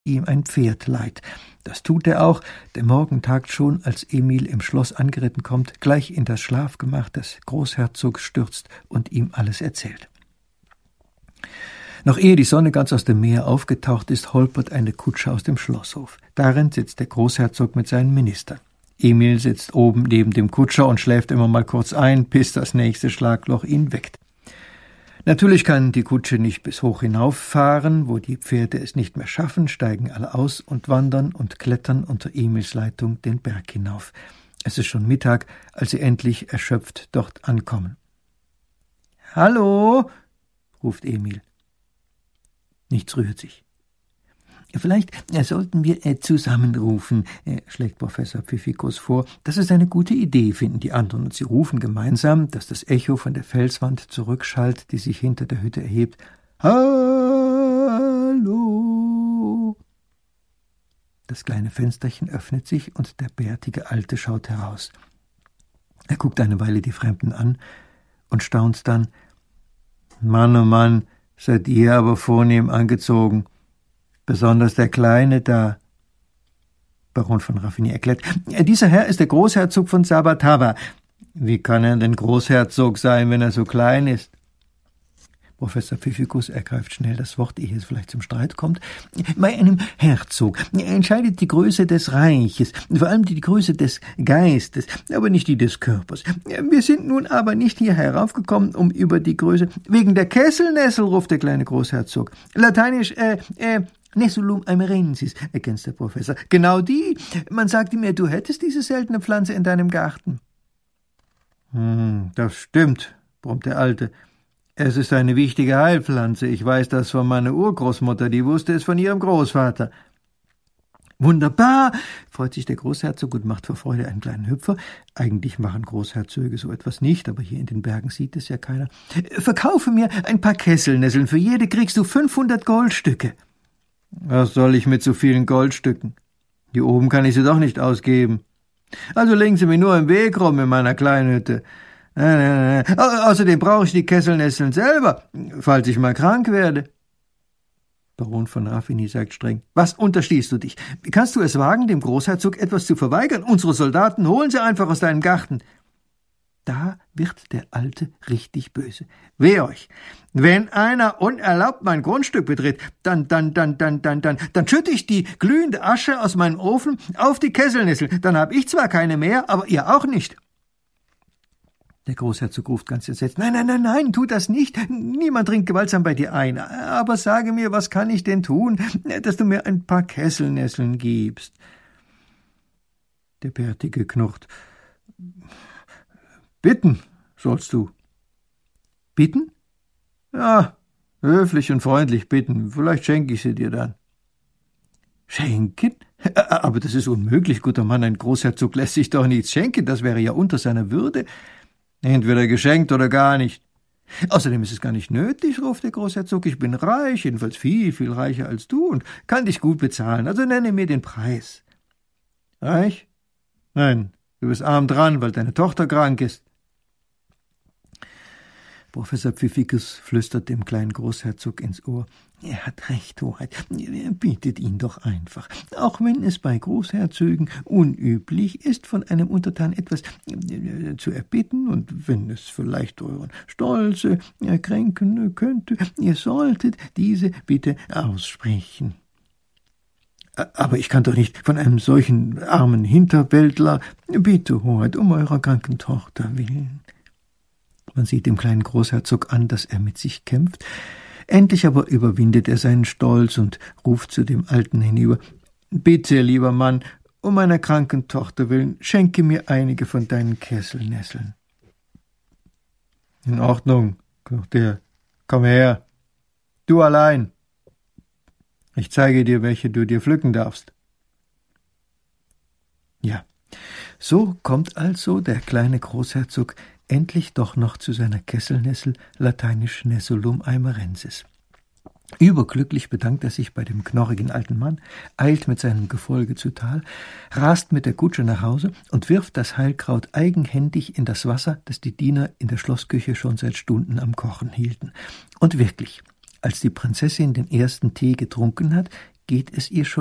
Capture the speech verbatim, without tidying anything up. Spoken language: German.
ihm ein Pferd leiht. Das tut er auch. Der Morgen tagt schon, als Emil im Schloss angeritten kommt, gleich in das Schlafgemach des Großherzogs stürzt und ihm alles erzählt. Noch ehe die Sonne ganz aus dem Meer aufgetaucht ist, holpert eine Kutsche aus dem Schlosshof. Darin sitzt der Großherzog mit seinen Ministern. Emil sitzt oben neben dem Kutscher und schläft immer mal kurz ein, bis das nächste Schlagloch ihn weckt. Natürlich kann die Kutsche nicht bis hoch hinauf fahren, wo die Pferde es nicht mehr schaffen, steigen alle aus und wandern und klettern unter Emils Leitung den Berg hinauf. Es ist schon Mittag, als sie endlich erschöpft dort ankommen. »Hallo«, ruft Emil. Nichts rührt sich. »Vielleicht sollten wir zusammenrufen«, schlägt Professor Pfiffikus vor. Das ist eine gute Idee, finden die anderen, und sie rufen gemeinsam, dass das Echo von der Felswand zurückschallt, die sich hinter der Hütte erhebt. »Hallo!« Das kleine Fensterchen öffnet sich und der bärtige Alte schaut heraus. Er guckt eine Weile die Fremden an und staunt dann. »Mann, oh Mann, seid ihr aber vornehm angezogen. Besonders der Kleine da.« Baron von Raffigny erklärt, »Dieser Herr ist der Großherzog von Sabatava.« »Wie kann er denn Großherzog sein, wenn er so klein ist?« Professor Pfiffikus ergreift schnell das Wort, ehe es vielleicht zum Streit kommt. »Bei einem Herzog entscheidet die Größe des Reiches, vor allem die Größe des Geistes, aber nicht die des Körpers. Wir sind nun aber nicht hier heraufgekommen, um über die Größe... »Wegen der Kesselnessel«, ruft der kleine Großherzog. »Lateinisch, äh, äh, Nessulum amerensis«, ergänzt der Professor. »Genau die. Man sagte mir, du hättest diese seltene Pflanze in deinem Garten.« »Hm, das stimmt«, brummt der Alte. »Es ist eine wichtige Heilpflanze. Ich weiß das von meiner Urgroßmutter, die wusste es von ihrem Großvater.« »Wunderbar«, freut sich der Großherzog und macht vor Freude einen kleinen Hüpfer. Eigentlich machen Großherzöge so etwas nicht, aber hier in den Bergen sieht es ja keiner. »Verkaufe mir ein paar Kesselnesseln. Für jede kriegst du fünfhundert Goldstücke.« »Was soll ich mit so vielen Goldstücken? Hier oben kann ich sie doch nicht ausgeben. Also legen Sie mir nur im Weg rum in meiner kleinen Hütte. Nein, nein, nein. Au- außerdem brauche ich die Kesselnesseln selber, falls ich mal krank werde.« Baron von Raffigny sagt streng, »Was unterstehst du dich? Kannst du es wagen, dem Großherzog etwas zu verweigern? Unsere Soldaten holen sie einfach aus deinem Garten.« Da wird der Alte richtig böse. »Weh euch! Wenn einer unerlaubt mein Grundstück betritt, dann, dann, dann, dann, dann, dann, dann schütte ich die glühende Asche aus meinem Ofen auf die Kesselnessel. Dann habe ich zwar keine mehr, aber ihr auch nicht.« Der Großherzog ruft ganz entsetzt, »Nein, nein, nein, nein, tu das nicht. Niemand dringt gewaltsam bei dir ein. Aber sage mir, was kann ich denn tun, dass du mir ein paar Kesselnesseln gibst?« Der Bärtige knurrt, »Bitten sollst du.« »Bitten?« »Ja, höflich und freundlich bitten. Vielleicht schenke ich sie dir dann.« »Schenken? Aber das ist unmöglich, guter Mann. Ein Großherzog lässt sich doch nichts schenken. Das wäre ja unter seiner Würde.« »Entweder geschenkt oder gar nicht.« »Außerdem ist es gar nicht nötig«, ruft der Großherzog. »Ich bin reich, jedenfalls viel, viel reicher als du und kann dich gut bezahlen. Also nenne mir den Preis.« »Reich? Nein, du bist arm dran, weil deine Tochter krank ist.« Professor Pfiffikus flüstert dem kleinen Großherzog ins Ohr. »Er hat recht, Hoheit. Bittet ihn doch einfach. Auch wenn es bei Großherzögen unüblich ist, von einem Untertan etwas zu erbitten, und wenn es vielleicht euren Stolz kränken könnte, ihr solltet diese Bitte aussprechen.« »Aber ich kann doch nicht von einem solchen armen Hinterwäldler. Bitte, Hoheit, um eurer kranken Tochter willen.« Man sieht dem kleinen Großherzog an, dass er mit sich kämpft. Endlich aber überwindet er seinen Stolz und ruft zu dem Alten hinüber, »Bitte, lieber Mann, um meiner kranken Tochter willen, schenke mir einige von deinen Kesselnesseln.« »In Ordnung«, knurrt er, »komm her, du allein. Ich zeige dir, welche du dir pflücken darfst.« Ja, so kommt also der kleine Großherzog endlich doch noch zu seiner Kesselnessel, lateinisch Nessulum aemerensis. Überglücklich bedankt er sich bei dem knorrigen alten Mann, eilt mit seinem Gefolge zu Tal, rast mit der Kutsche nach Hause und wirft das Heilkraut eigenhändig in das Wasser, das die Diener in der Schlossküche schon seit Stunden am Kochen hielten. Und wirklich, als die Prinzessin den ersten Tee getrunken hat, geht es ihr